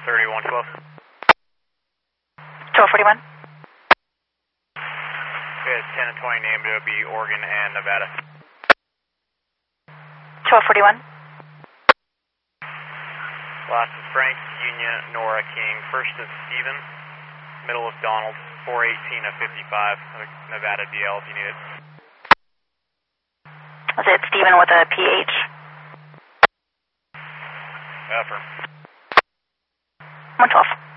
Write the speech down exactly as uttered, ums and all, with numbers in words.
thirty, one twelve. twelve forty-one. Okay, it's ten and twenty, named to be Oregon and Nevada. twelve forty-one. Last is Frank, Union, Nora, King. First is Steven, middle is Donald, four eighteen of fifty-five, Nevada D L if you need it. Was it Steven with a P H? Affirm. one twelve.